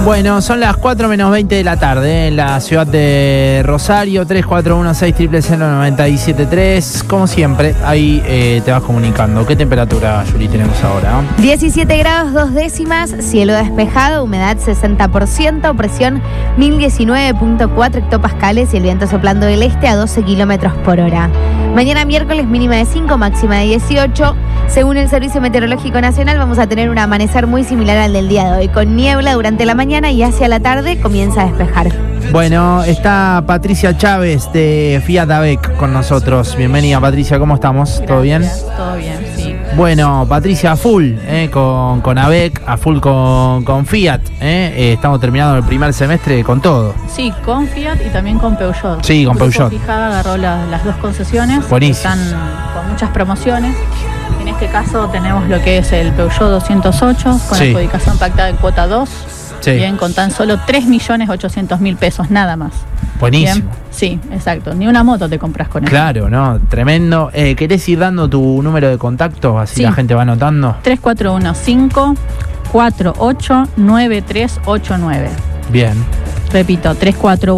Bueno, son las 4 menos 20 de la tarde en la ciudad de Rosario, 3416-00973. Como siempre, ahí te vas comunicando. ¿Qué temperatura, Yuri, tenemos ahora? 17 grados 2 décimas, cielo despejado, humedad 60%, presión 1019.4 hectopascales y el viento soplando del este a 12 kilómetros por hora. Mañana miércoles mínima de 5, máxima de 18. Según el Servicio Meteorológico Nacional, vamos a tener un amanecer muy similar al del día de hoy, con niebla durante la mañana y hacia la tarde comienza a despejar. Bueno, está Patricia Chávez de Fiat AVEC con nosotros. Bienvenida, Patricia, ¿cómo estamos? Gracias. ¿Todo bien? Todo bien, sí. Bueno, Patricia, a full con AVEC, a full con Fiat. Estamos terminando el primer semestre con todo. Sí, con Fiat y también con Peugeot. Sí, con Peugeot. Fijada agarró las dos concesiones. Buenísimo. Están con muchas promociones. En este caso tenemos lo que es el Peugeot 208 con Sí. adjudicación pactada en cuota 2. Sí. Bien, con tan solo 3.800.000 pesos, nada más. Buenísimo. Bien. Sí, exacto. Ni una moto te compras con eso. Claro, ¿no? Tremendo. ¿Querés ir dando tu número de contacto? Así Sí. la gente va anotando. 3415-489389. Bien. Repito, Sí, dale.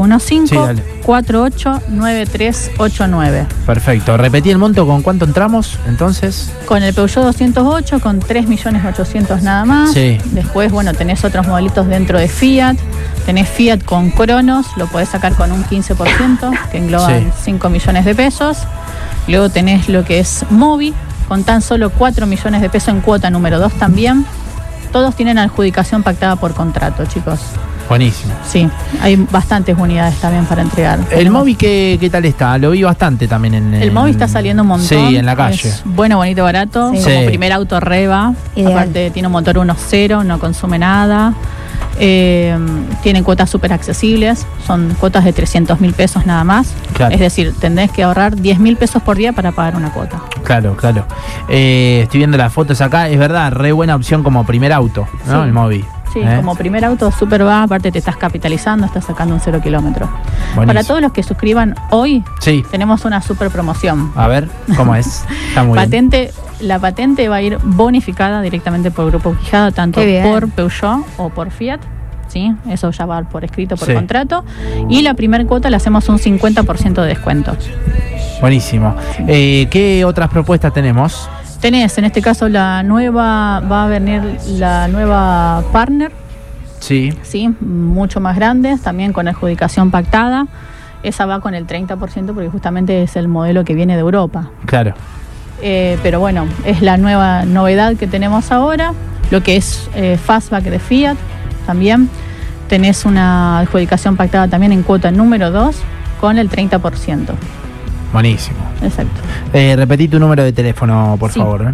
3415-489389. Perfecto. Repetí el monto, ¿con cuánto entramos entonces? Con el Peugeot 208, con 3.800.000 nada más. Sí. Después, bueno, tenés otros modelitos dentro de Fiat. Tenés Fiat con Cronos, lo podés sacar con un 15%, que engloba Sí. 5 millones de pesos. Luego tenés lo que es Mobi, con tan solo 4 millones de pesos en cuota número 2 también. Todos tienen adjudicación pactada por contrato, chicos. Buenísimo. Sí, hay bastantes unidades también para entregar. ¿El Tenemos- Mobi qué tal está? Lo vi bastante también en El Mobi está saliendo un montón. Sí, en la calle. Es bueno, bonito, barato. Sí. Como Sí. primer auto Reva. Ideal. Aparte tiene un motor 1.0, no consume nada. Tienen cuotas súper accesibles. Son cuotas de 300.000 pesos nada más. Claro. Es decir, tendrás que ahorrar 10.000 pesos por día para pagar una cuota. Claro, claro. Estoy viendo las fotos acá. Es verdad, re buena opción como primer auto, ¿no? Sí. El Mobi. Sí, como primer auto súper va. Aparte te estás capitalizando, estás sacando un 0 kilómetro. Buenísimo. Para todos los que suscriban hoy, Sí. tenemos una súper promoción. A ver, ¿cómo es? Está muy bien. La patente va a ir bonificada directamente por Grupo Quijada, tanto Qué bien. por Peugeot o por Fiat. ¿Sí? Eso ya va por escrito, por Sí. contrato. Y la primera cuota le hacemos un 50% de descuento. Buenísimo. ¿Qué otras propuestas tenés? Tenés, en este caso, va a venir la nueva Partner, Sí. ¿sí? Mucho más grande, también con adjudicación pactada. Esa va con el 30% porque justamente es el modelo que viene de Europa. Claro. Pero bueno, es la nueva novedad que tenemos ahora, lo que es Fastback de Fiat también. Tenés una adjudicación pactada también en cuota número 2 con el 30%. Buenísimo. Exacto. Repetí tu número de teléfono, por Sí. favor.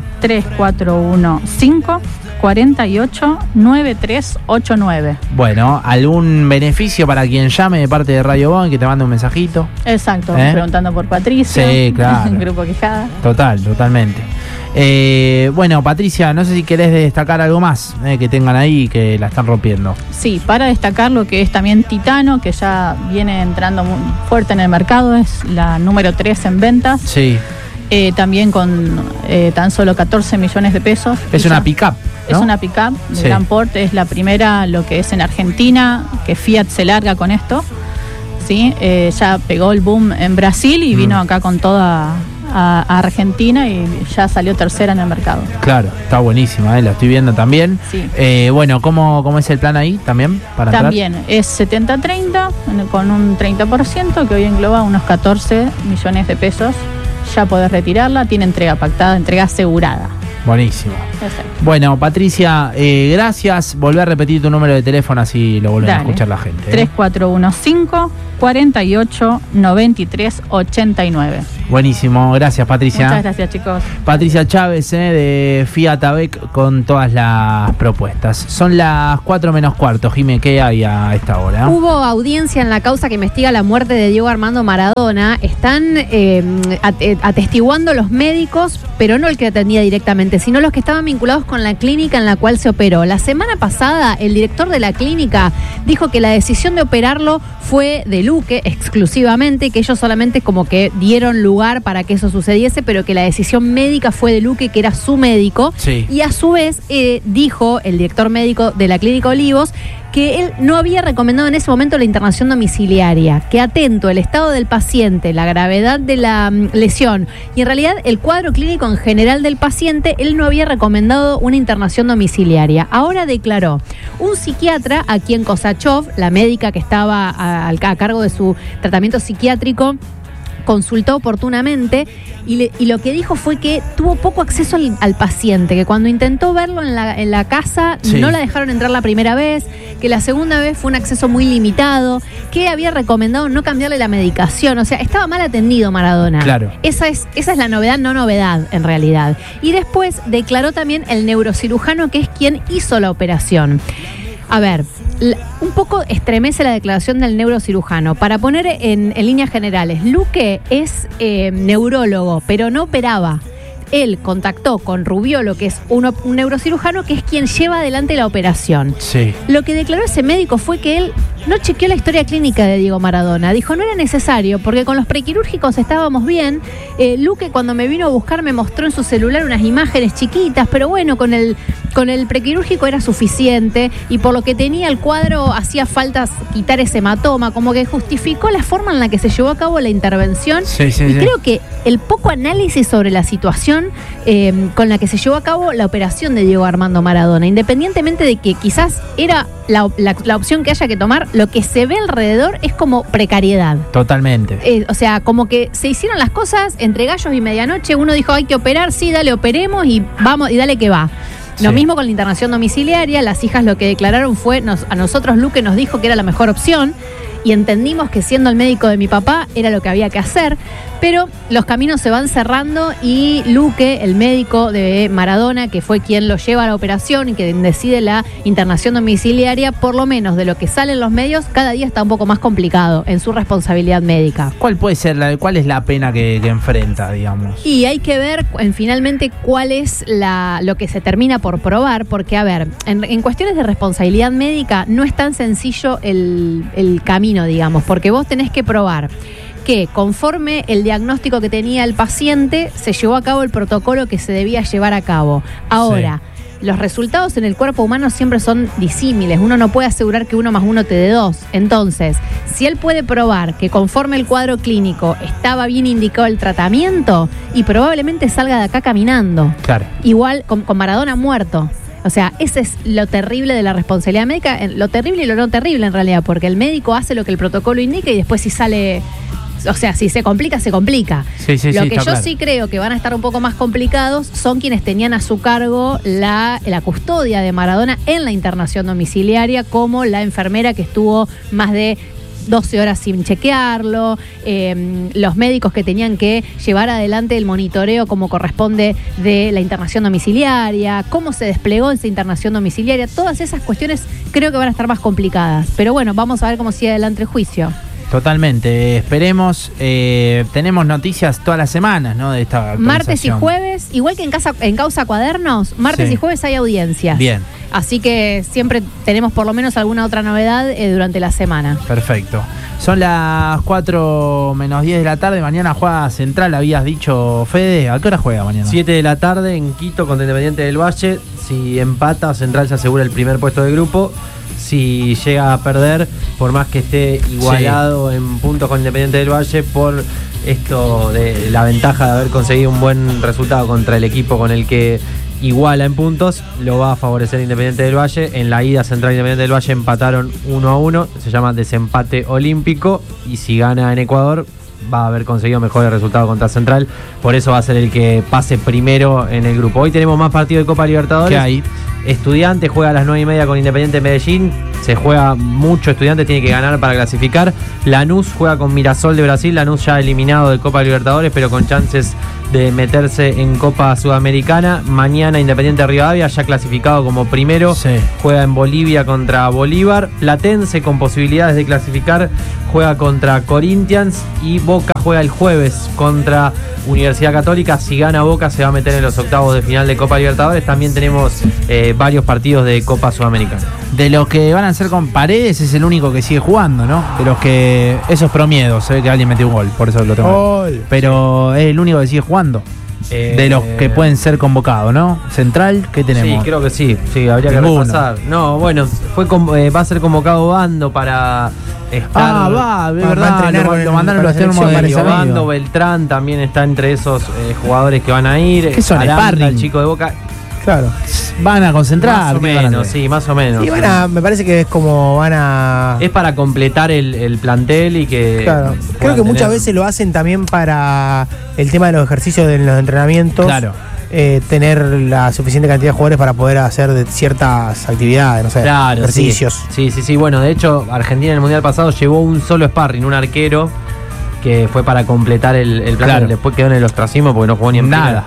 3415-489389. Bueno, ¿algún beneficio para quien llame de parte de Radio Bon que te mande un mensajito? Exacto, ¿Eh? preguntando por Patricia. Sí, claro. Grupo Quijada. Totalmente. Bueno, Patricia, no sé si querés destacar algo más que tengan ahí que la están rompiendo. Sí, para destacar lo que es también Titano, que ya viene entrando muy fuerte en el mercado, es la número 3 en ventas. Sí. También con tan solo 14 millones de pesos. Es Y una ya- pick-up, ¿no? Es una pick-up de Sí. gran porte, es la primera, lo que es en Argentina, que Fiat se larga con esto. ¿Sí? Ya pegó el boom en Brasil y vino acá con toda a Argentina y ya salió tercera en el mercado. Claro, está buenísima, la estoy viendo también. Sí. Bueno, ¿cómo es el plan ahí también para entrar? También es 70-30 con un 30% que hoy engloba unos 14 millones de pesos. Ya podés retirarla, tiene entrega pactada, entrega asegurada. Buenísimo. Exacto. Bueno, Patricia, gracias. Volví a repetir tu número de teléfono así lo vuelven a Dale. escuchar la gente. 3415-489389. Buenísimo, gracias, Patricia. Muchas gracias, chicos. Patricia Chávez de Fiat AVEC con todas las propuestas. Son las 4 menos cuarto, Jimé, ¿qué hay a esta hora? Hubo audiencia en la causa que investiga la muerte de Diego Armando Maradona. Están atestiguando los médicos, pero no el que atendía directamente, sino los que estaban vinculados con la clínica en la cual se operó. La semana pasada, el director de la clínica dijo que la decisión de operarlo fue de Luque exclusivamente, que ellos solamente como que dieron lugar para que eso sucediese, pero que la decisión médica fue de Luque, que era su médico. Sí. Y a su vez dijo el director médico de la Clínica Olivos que él no había recomendado en ese momento la internación domiciliaria, que atento el estado del paciente, la gravedad de la lesión y en realidad el cuadro clínico en general del paciente, él no había recomendado una internación domiciliaria. Ahora declaró un psiquiatra a quien Kosachov, la médica que estaba a cargo de su tratamiento psiquiátrico, consultó oportunamente y lo que dijo fue que tuvo poco acceso al paciente, que cuando intentó verlo en la casa no la dejaron entrar la primera vez, que la segunda vez fue un acceso muy limitado, que había recomendado no cambiarle la medicación, o sea, estaba mal atendido Maradona. Claro. Esa es la novedad, no novedad en realidad. Y después declaró también el neurocirujano que es quien hizo la operación. A ver, un poco estremece la declaración del neurocirujano. Para poner en líneas generales, Luque es neurólogo, pero no operaba. Él contactó con Rubiolo, que es un neurocirujano, que es quien lleva adelante la operación. Sí. Lo que declaró ese médico fue que él no chequeó la historia clínica de Diego Maradona. Dijo, no era necesario, porque con los prequirúrgicos estábamos bien. Luque, cuando me vino a buscar, me mostró en su celular unas imágenes chiquitas, pero bueno, con el prequirúrgico era suficiente y por lo que tenía el cuadro hacía falta quitar ese hematoma, como que justificó la forma en la que se llevó a cabo la intervención. Creo que el poco análisis sobre la situación con la que se llevó a cabo la operación de Diego Armando Maradona, independientemente de que quizás era la opción que haya que tomar, lo que se ve alrededor es como precariedad. Totalmente. O sea, como que se hicieron las cosas entre gallos y medianoche. Uno dijo, hay que operar, sí, dale, operemos y vamos, y dale que va. Lo mismo con la internación domiciliaria. Las hijas lo que declararon fue, a nosotros Luque nos dijo que era la mejor opción y entendimos que siendo el médico de mi papá era lo que había que hacer, pero los caminos se van cerrando y Luque, el médico de Maradona, que fue quien lo lleva a la operación y que decide la internación domiciliaria, por lo menos de lo que sale en los medios, cada día está un poco más complicado en su responsabilidad médica. ¿Cuál cuál es la pena que enfrenta, digamos? Y hay que ver finalmente cuál es lo que se termina por probar, porque a ver, en cuestiones de responsabilidad médica no es tan sencillo el camino, digamos, porque vos tenés que probar que conforme el diagnóstico que tenía el paciente se llevó a cabo el protocolo que se debía llevar a cabo. Ahora, los resultados en el cuerpo humano siempre son disímiles. Uno no puede asegurar que 1 más 1 te dé 2. Entonces, si él puede probar que conforme el cuadro clínico estaba bien indicado el tratamiento, y probablemente salga de acá caminando. Claro. Igual con Maradona muerto. O sea, ese es lo terrible de la responsabilidad médica, lo terrible y lo no terrible en realidad, porque el médico hace lo que el protocolo indica y después si sale, o sea, si se complica, se complica. Lo que yo sí creo que van a estar un poco más complicados son quienes tenían a su cargo la custodia de Maradona en la internación domiciliaria, como la enfermera que estuvo más de 12 horas sin chequearlo, los médicos que tenían que llevar adelante el monitoreo como corresponde de la internación domiciliaria, cómo se desplegó esa internación domiciliaria, todas esas cuestiones creo que van a estar más complicadas. Pero bueno, vamos a ver cómo sigue adelante el juicio. Totalmente, esperemos. Tenemos noticias todas las semanas, ¿no? De esta martes y jueves, igual que en Causa Cuadernos, martes y jueves hay audiencias. Bien. Así que siempre tenemos por lo menos alguna otra novedad durante la semana. Perfecto. Son las 4 menos 10 de la tarde. Mañana juega Central, habías dicho, Fede. ¿A qué hora juega mañana? 7 de la tarde en Quito contra Independiente del Valle. Si empata, Central se asegura el primer puesto del grupo. Si llega a perder, por más que esté igualado en puntos con Independiente del Valle, por esto de la ventaja de haber conseguido un buen resultado contra el equipo con el que iguala en puntos, lo va a favorecer Independiente del Valle. En la ida, Central e Independiente del Valle empataron 1-1, se llama desempate olímpico, y si gana en Ecuador va a haber conseguido mejores resultados contra Central, por eso va a ser el que pase primero en el grupo. Hoy tenemos más partidos de Copa Libertadores. ¿Qué hay? Estudiantes juega a las 9:30 con Independiente Medellín. Se juega mucho, Estudiantes tiene que ganar para clasificar. Lanús juega con Mirasol de Brasil. Lanús ya eliminado de Copa Libertadores, pero con chances de meterse en Copa Sudamericana. Mañana Independiente Rivadavia, ya clasificado como primero, juega en Bolivia contra Bolívar. Platense con posibilidades de clasificar juega contra Corinthians, y Boca juega el jueves contra Universidad Católica. Si gana Boca se va a meter en los octavos de final de Copa Libertadores. También tenemos varios partidos de Copa Sudamericana. De los que van a ser con Paredes, es el único que sigue jugando, ¿no? De los que... Eso es Promiedo, se ve que alguien metió un gol, por eso lo tengo. Pero es el único que sigue jugando. De los que pueden ser convocados, ¿no? Central, ¿qué tenemos? Sí, creo que sí, habría Ninguno. que repasar. No, bueno, va a ser convocado Bando para estar. De verdad, lo mandaron los termos de Mario Bando, Beltrán también está entre esos jugadores que van a ir. ¿Qué son, Aranda, sparring? el chico de Boca. Claro. Van a concentrar. Más o menos, sí, más o menos. Y me parece que es como van a... Es para completar el plantel y que... Claro. Creo que muchas veces lo hacen también para el tema de los ejercicios de los entrenamientos. Claro. Tener la suficiente cantidad de jugadores para poder hacer ciertas actividades, no sé, ejercicios. Sí. Bueno, de hecho, Argentina en el Mundial pasado llevó un solo sparring, un arquero, que fue para completar el plan. Claro. Después quedó en el ostracismo porque no jugó ni en Nada.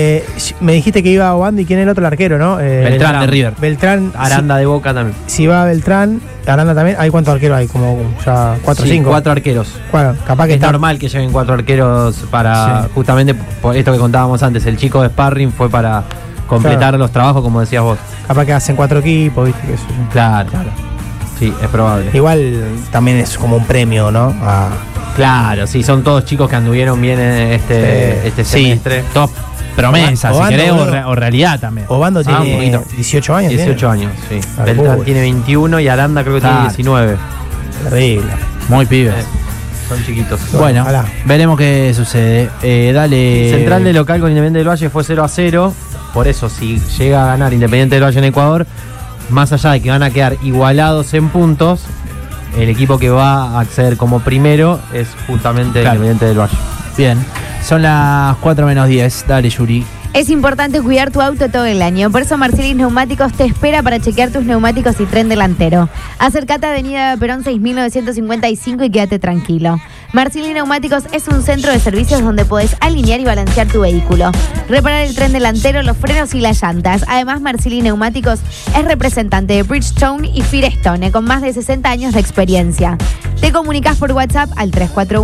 Me dijiste que iba Obando y quién es el otro, el arquero, ¿no? Beltrán de River. Beltrán. Aranda de Boca también. Si va Beltrán, Aranda también. ¿Hay cuántos arqueros hay? Como ya 4 o 5. 4 arqueros. Bueno, capaz que Es normal que lleven 4 arqueros para justamente por esto que contábamos antes. El chico de sparring fue para completar los trabajos, como decías vos. Capaz que hacen 4 equipos, ¿viste? Que eso. Claro. Sí, es probable. Igual también es como un premio, ¿no? Claro, sí, son todos chicos que anduvieron bien este semestre. Top promesa, Obando, si querés, boludo. o realidad también. Obando un tiene poquito. 18 años. 18 años, sí. Ah, Beltrán uy. tiene 21 y Aranda creo que Claro. tiene 19. Terrible. Muy pibes. Son chiquitos. Bueno, ojalá. veremos qué sucede. Dale. Central de local con Independiente del Valle fue 0-0. Por eso, si llega a ganar Independiente del Valle en Ecuador, más allá de que van a quedar igualados en puntos, el equipo que va a acceder como primero es justamente Claro. Independiente del Valle. Bien. Son las 4:10. Dale, Yuri. Es importante cuidar tu auto todo el año. Por eso Marcilis Neumáticos te espera para chequear tus neumáticos y tren delantero. Acércate a Avenida Perón 6955 y quédate tranquilo. Marcilis Neumáticos es un centro de servicios donde podés alinear y balancear tu vehículo, reparar el tren delantero, los frenos y las llantas. Además, Marcilis Neumáticos es representante de Bridgestone y Firestone con más de 60 años de experiencia. Te comunicas por WhatsApp al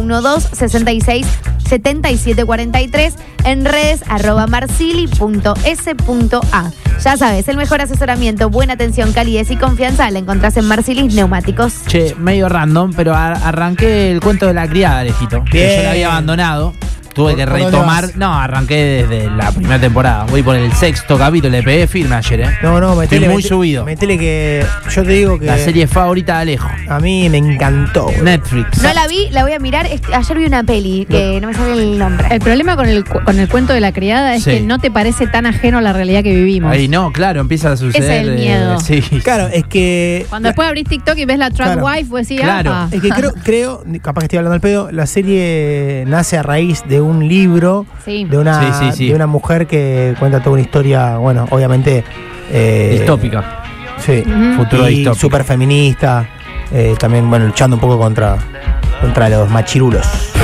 3412-66-7743, en redes @marcili.s.a. Ya sabes, el mejor asesoramiento, buena atención, calidez y confianza la encontrás en Marcilis Neumáticos. Che, medio random, pero arranqué el cuento de la criada, Alejito. Que Bien. yo la había abandonado. Tuve que ¿Por dónde retomar. vas? No, arranqué desde la primera temporada. Voy por el 6º capítulo. Le pegué firme ayer, No, Estoy muy subido. Metele que yo te digo que La serie favorita de Alejo. a mí me encantó. boludo. Netflix. No la vi, la voy a mirar. Ayer vi una peli que no me sale el nombre. El problema con el cuento de la criada es Sí. que no te parece tan ajeno a la realidad que vivimos. Ahí no, claro, empieza a suceder. Ese es el miedo. Sí. Claro, es que. Cuando después abrís TikTok y ves la Trap Claro. Wife, pues sí, Claro. apa. Es que creo, capaz que estoy hablando al pedo, la serie nace a raíz de un libro Sí. de una, Sí. de una mujer que cuenta toda una historia, bueno, obviamente. Distópica. Sí. Ujú. Futuro Y distópico. súper feminista. También, bueno, luchando un poco contra los machirulos.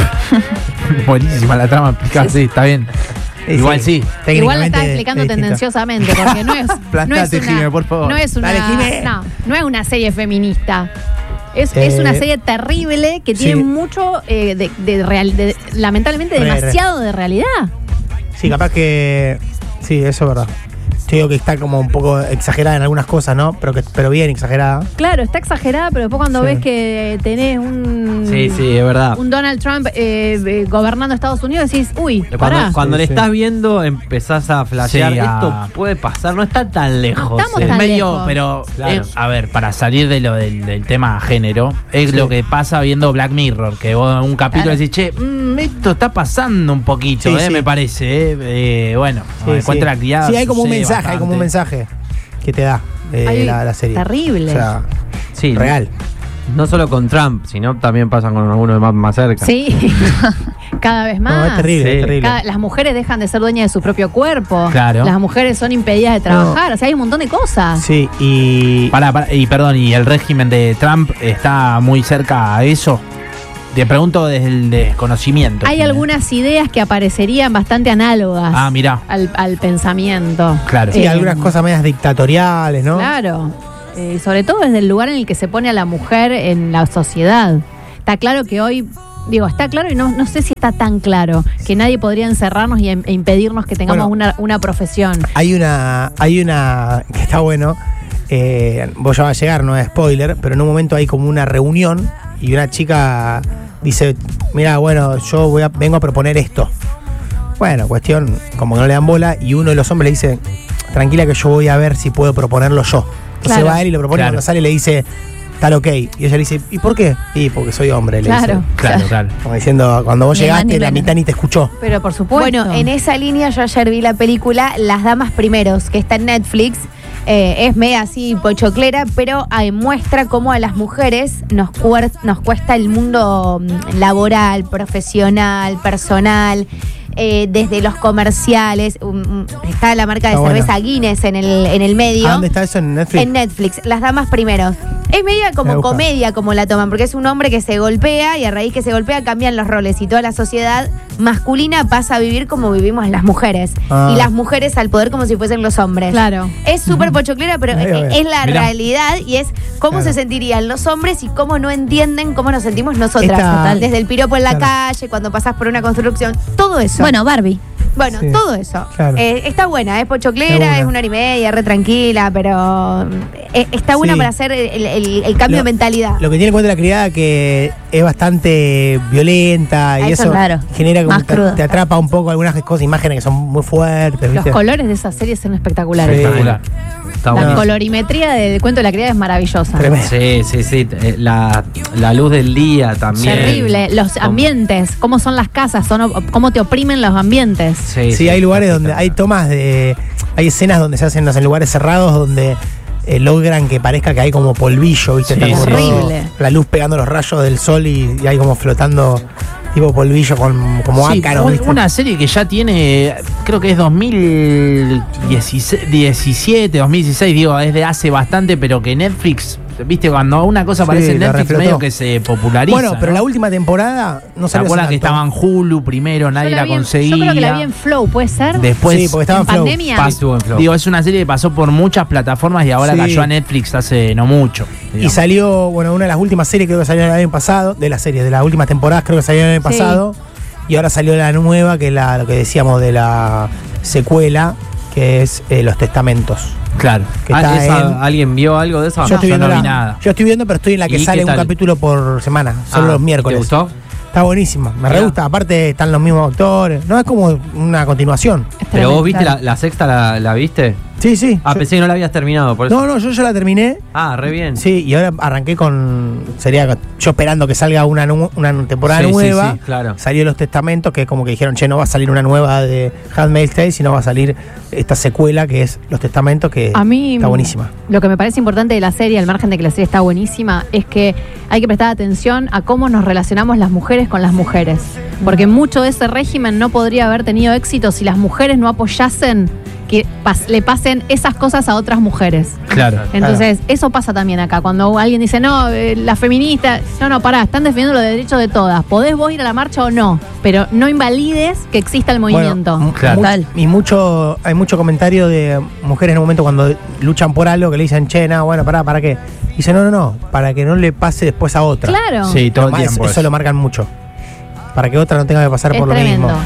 Buenísima la trama explicada, sí, está bien. Igual sí. Igual la técnicamente estás explicando es distinta. tendenciosamente, porque no es, Plantate, Jimé, por favor. no es una, Dale, Jimé. no es una serie feminista. Es una serie terrible que tiene sí. mucho lamentablemente Re. demasiado de realidad. Sí, capaz que. Sí, eso es verdad. Yo digo que está como un poco exagerada en algunas cosas, ¿no? Pero bien exagerada. Claro, está exagerada, pero después cuando Sí. ves que tenés un Sí, es verdad. un Donald Trump gobernando Estados Unidos, decís, uy, pará. Cuando Sí, le sí. estás viendo, empezás a flashear. Sí, Esto puede pasar, no está tan lejos. estamos Es tan medio, lejos. pero Claro. a ver, para salir de lo del tema género, es Sí. lo que pasa viendo Black Mirror, que vos en un capítulo Claro. decís, che, esto está pasando un poquito, Sí, sí. me parece, bueno, Sí, encuentra sí. la criada. Sí, hay como un sucede mensaje, hay como un bastante. mensaje que te da Ay, la serie. terrible. O sea, Sí, real. No solo con Trump, sino también pasa con algunos más cerca. Sí, cada vez más. No, es terrible, Sí. es terrible. Las mujeres dejan de ser dueñas de su propio cuerpo. Claro. Las mujeres son impedidas de trabajar. O sea, hay un montón de cosas. Sí, y. Y perdón, ¿y el régimen de Trump está muy cerca a eso? Te pregunto desde el desconocimiento. Hay algunas ideas que aparecerían bastante análogas Ah, mirá, al pensamiento. claro. Sí, algunas cosas medias dictatoriales, ¿no? Claro. Sobre todo desde el lugar en el que se pone a la mujer en la sociedad. Está claro que hoy, está claro y no sé si está tan claro que nadie podría encerrarnos e impedirnos que tengamos una profesión. Hay una que está bueno. Vos ya va a llegar, no es spoiler, pero en un momento hay como una reunión y una chica dice, mira, bueno, yo vengo a proponer esto. Bueno, cuestión, como que no le dan bola, y uno de los hombres le dice, tranquila que yo voy a ver si puedo proponerlo yo. Entonces Claro. va él y lo propone, Claro. cuando sale le dice, tal ok. Y ella le dice, ¿y por qué? Y porque soy hombre, le Claro. dice. Claro, claro. Como diciendo, cuando vos Ni más llegaste, ni la menos. mitad ni te escuchó. Pero por supuesto. Bueno, en esa línea yo ayer vi la película Las Damas Primeros, que está en Netflix. Es media así pochoclera, pero muestra cómo a las mujeres nos cuesta el mundo laboral, profesional, personal. Desde los comerciales, está la marca de Está cerveza buena. Guinness en el medio. ¿A dónde está eso? ¿En Netflix? En Netflix, Las Damas Primeros. Es media Me como gusta. comedia como la toman, porque es un hombre que se golpea y a raíz que se golpea cambian los roles y toda la sociedad masculina pasa a vivir como vivimos las mujeres. Ah. Y las mujeres al poder como si fuesen los hombres. Claro. Es súper pochoclera, pero Ahí va, ahí va. es la Mirá. realidad y es cómo Claro. se sentirían los hombres y cómo no entienden cómo nos sentimos nosotras. Esta- Total. Desde el piropo en la Claro. calle, cuando pasás por una construcción, todo eso. Bueno, Barbie. Bueno, Sí. todo eso. Claro. Está buena, es Está pochoclera, buena. es 1 hora y media, re tranquila, pero está buena Sí. para hacer el cambio de Lo- mentalidad. Lo que tiene en cuenta la criada que es bastante violenta y Eso, eso claro. genera como Más crudo. te atrapa un poco algunas cosas, imágenes que son muy fuertes, Los ¿viste? colores de esa serie son espectaculares. Sí. Espectacular. Está La bueno. colorimetría del cuento de la criada es maravillosa. Tremendo. Sí. La luz del día también. Terrible. Los Como- ambientes, cómo son las casas, cómo te oprimen los ambientes. Sí, hay lugares donde hay tomas hay escenas donde se hacen en lugares cerrados donde logran que parezca que hay como polvillo, ¿viste? Sí, Está como horrible. todo- la luz pegando los rayos del sol y hay como flotando tipo polvillo como Sí, ácaros, ¿viste? una serie que ya tiene, creo que es 2017, 2016, digo, es de hace bastante, pero que Netflix, viste, cuando una cosa Sí, aparece en la Netflix reflotó. medio que se populariza. Bueno, pero ¿no? la última temporada no ¿Te salió acuerdas hace que tanto. estaba en Hulu primero, nadie Yo la vi en- conseguía? Yo creo que la vi en Flow, ¿puede ser? Después, Sí, porque estaba en en Flow. pandemia. Sí, estuvo en Flow. digo, es una serie que pasó por muchas plataformas y ahora Sí. cayó a Netflix hace no mucho. Y digamos. salió, bueno, una de las últimas series creo que salió el año pasado, de las series, de las últimas temporadas creo que salió el año Sí. pasado. Y ahora salió la nueva, que es lo que decíamos de la secuela, que es Los Testamentos. Claro. Que está ¿esa- en- ¿Alguien vio algo de eso? yo estoy viendo no vi la- nada. Yo estoy viendo, pero estoy en la que ¿Y sale qué un tal? capítulo por semana, solo los miércoles. ¿Te gustó? Está buenísima, me re Mirá. gusta. Aparte están los mismos actores. No es como una continuación. Es ¿Pero vos viste tremendo. la sexta, la viste? Sí, sí. Ah, Yo- pensé que no la habías terminado, por eso. no, yo ya la terminé. Ah, re bien. Sí, y ahora arranqué sería yo esperando que salga una temporada Sí, sí, nueva. sí, claro. Salió Los Testamentos, que es como que dijeron, che, no va a salir una nueva de Handmaid's Tale, sino va a salir esta secuela que es Los Testamentos, que A mí está buenísima. lo que me parece importante de la serie, al margen de que la serie está buenísima, es que hay que prestar atención a cómo nos relacionamos las mujeres con las mujeres. Porque mucho de ese régimen no podría haber tenido éxito si las mujeres no apoyasen que le pasen esas cosas a otras mujeres. Claro. Entonces, eso pasa también acá. Cuando alguien dice, no, la feminista, no, pará, están defendiendo los derechos de todas. ¿Podés vos ir a la marcha o no? Pero no invalides que exista el movimiento. Bueno, Claro. hay mucho comentario de mujeres en un momento cuando luchan por algo que le dicen, che, no, bueno, ¿para qué? Y dicen, no, para que no le pase después a otra. Claro. Sí, todo el Además, tiempo. eso lo marcan mucho. Para que otra no tenga que pasar Es por lo tremendo. mismo.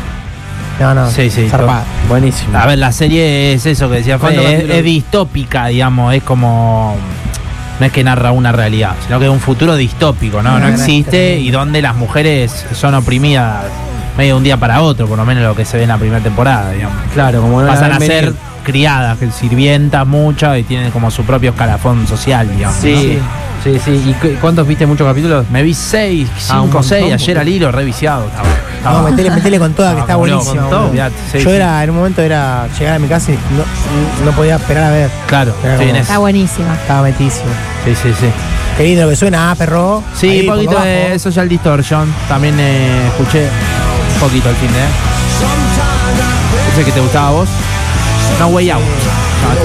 No, Sí, sí, zarpado. Buenísimo. A ver, la serie es eso que decía ¿Cuántos Fede, capítulos? es distópica, digamos, es como... No es que narra una realidad, sino que es un futuro distópico, ¿no? No No, existe no. y donde las mujeres son oprimidas medio de un día para otro, por lo menos lo que se ve en la primera temporada, digamos. Claro, como no la Pasan a ven ser venir. criadas, que sirvientas muchas y tienen como su propio escalafón social, digamos. Sí, ¿no? sí. ¿Y cuántos viste? ¿Muchos capítulos? Me vi 6, Ah, un 5, 6 montón, ayer al hilo, reviciado. No, metele con toda, que está como loco, buenísimo. con todo, boludo. olvidate, sí, Yo sí. en un momento era llegar a mi casa y no podía esperar a ver. Claro, Era estoy en como- eso. Está buenísima. Estaba metísimo. Sí, sí, sí. Qué lindo lo que suena, perro. Sí, Ahí, un por poquito abajo. de Social Distortion. También escuché un poquito el fin de. ¿Ese que te gustaba a vos? No Way Out.